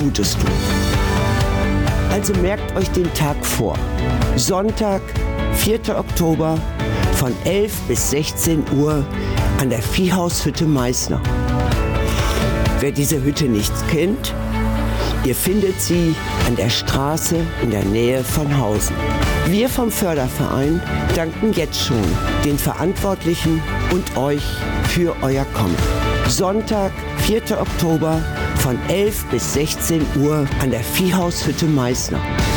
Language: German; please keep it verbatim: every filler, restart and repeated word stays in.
Gutes tun. Also merkt euch den Tag vor. Sonntag, vierter Oktober von elf bis sechzehn Uhr an der Viehhaushütte Meißner. Wer diese Hütte nicht kennt, ihr findet sie an der Straße in der Nähe von Hausen. Wir vom Förderverein danken jetzt schon den Verantwortlichen und euch für euer Kommen. Sonntag, vierter Oktober von elf bis sechzehn Uhr an der Viehhaushütte Meißner.